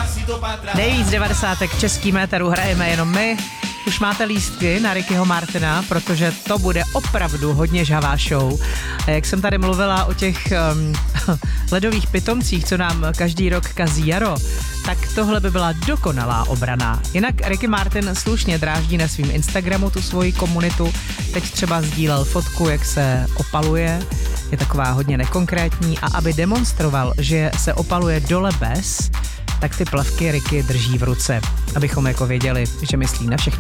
Nejvíc 90. český méteru hrajeme jenom my. Už máte lístky na Rickyho Martina, protože to bude opravdu hodně žhavá show. A jak jsem tady mluvila o těch ledových pitomcích, co nám každý rok kazí jaro, tak tohle by byla dokonalá obrana. Jinak Ricky Martin slušně dráždí na svým Instagramu tu svoji komunitu. Teď třeba sdílel fotku, jak se opaluje. Je taková hodně nekonkrétní a aby demonstroval, že se opaluje dole bez, tak ty plavky Ricky drží v ruce, abychom jako věděli, že myslí na všechny